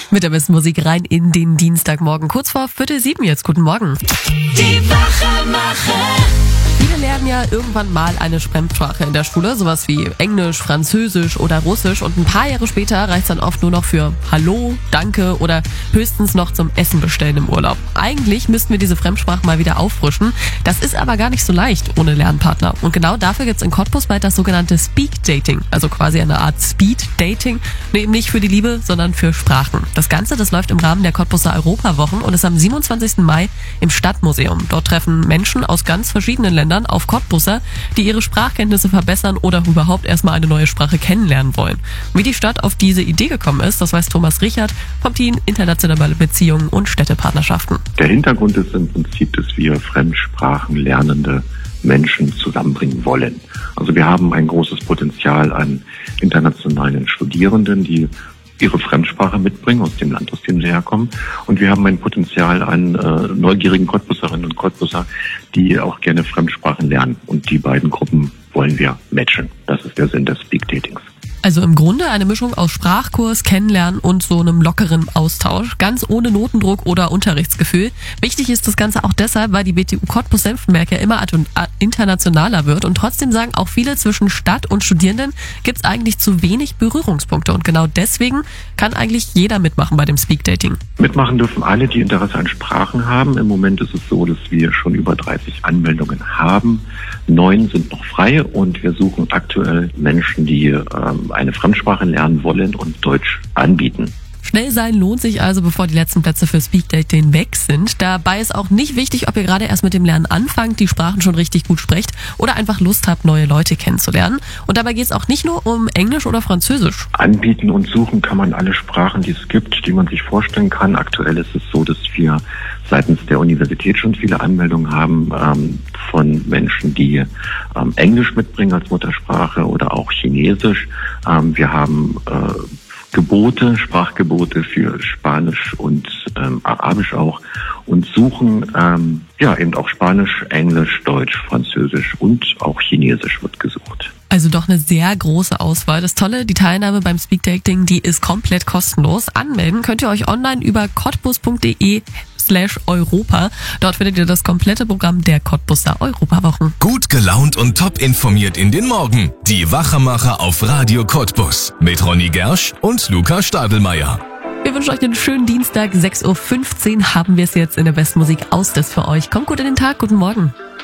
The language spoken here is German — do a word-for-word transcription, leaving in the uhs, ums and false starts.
Mit der besten Musik rein in den Dienstagmorgen. Kurz vor Viertel sieben jetzt. Guten Morgen. Die Wachmacher. Viele lernen ja irgendwann mal eine Fremdsprache in der Schule, sowas wie Englisch, Französisch oder Russisch, und ein paar Jahre später reicht es dann oft nur noch für Hallo, Danke oder höchstens noch zum Essen bestellen im Urlaub. Eigentlich müssten wir diese Fremdsprache mal wieder auffrischen. Das ist aber gar nicht so leicht ohne Lernpartner. Und genau dafür gibt es in Cottbus bald das sogenannte Speak Dating, also quasi eine Art Speed Dating, nur eben nicht für die Liebe, sondern für Sprachen. Das Ganze, das läuft im Rahmen der Cottbuser Europawochen und ist am siebenundzwanzigsten Mai im Stadtmuseum. Dort treffen Menschen aus ganz verschiedenen Ländern auf Cottbuser, die ihre Sprachkenntnisse verbessern oder überhaupt erstmal eine neue Sprache kennenlernen wollen. Wie die Stadt auf diese Idee gekommen ist, das weiß Thomas Richard vom Team Internationale Beziehungen und Städtepartnerschaften. Der Hintergrund ist im Prinzip, dass wir Fremdsprachen lernende Menschen zusammenbringen wollen. Also wir haben ein großes Potenzial an internationalen Studierenden, die ihre Fremdsprache mitbringen aus dem Land, aus dem sie herkommen. Und wir haben ein Potenzial an äh, neugierigen Cottbuserinnen und Cottbuser, die auch gerne Fremdsprachen lernen. Und die beiden Gruppen wollen wir matchen. Das ist der Sinn des Speak Datings. Also im Grunde eine Mischung aus Sprachkurs, Kennenlernen und so einem lockeren Austausch, ganz ohne Notendruck oder Unterrichtsgefühl. Wichtig ist das Ganze auch deshalb, weil die B T U Cottbus-Senftenberg ja immer internationaler wird, und trotzdem sagen auch viele, zwischen Stadt und Studierenden gibt es eigentlich zu wenig Berührungspunkte, und genau deswegen kann eigentlich jeder mitmachen bei dem Speak Dating. Mitmachen dürfen alle, die Interesse an Sprachen haben. Im Moment ist es so, dass wir schon über dreißig Anmeldungen haben. Neun sind noch frei und wir suchen aktuell Menschen, die ähm, eine Fremdsprache lernen wollen und Deutsch anbieten. Schnell sein lohnt sich also, bevor die letzten Plätze für Speak Dating weg sind. Dabei ist auch nicht wichtig, ob ihr gerade erst mit dem Lernen anfangt, die Sprachen schon richtig gut sprecht oder einfach Lust habt, neue Leute kennenzulernen. Und dabei geht es auch nicht nur um Englisch oder Französisch. Anbieten und suchen kann man alle Sprachen, die es gibt, die man sich vorstellen kann. Aktuell ist es so, dass wir seitens der Universität schon viele Anmeldungen haben ähm, von Menschen, die ähm, Englisch mitbringen als Muttersprache oder auch Chinesisch. Ähm, wir haben äh, Gebote, Sprachgebote für Spanisch und ähm, Arabisch auch, und suchen ähm, ja eben auch Spanisch, Englisch, Deutsch, Französisch und auch Chinesisch wird gesucht. Also doch eine sehr große Auswahl. Das Tolle, die Teilnahme beim Speak Dating, die ist komplett kostenlos. Anmelden könnt ihr euch online über cottbus punkt de slash Europa. Dort findet ihr das komplette Programm der Cottbuser Europawochen. Gut gelaunt und top informiert in den Morgen. Die Wachmacher auf Radio Cottbus mit Ronny Gersch und Luca Stadelmeier. Wir wünschen euch einen schönen Dienstag. sechs Uhr fünfzehn haben wir es jetzt in der besten Musik aus das für euch. Kommt gut in den Tag. Guten Morgen.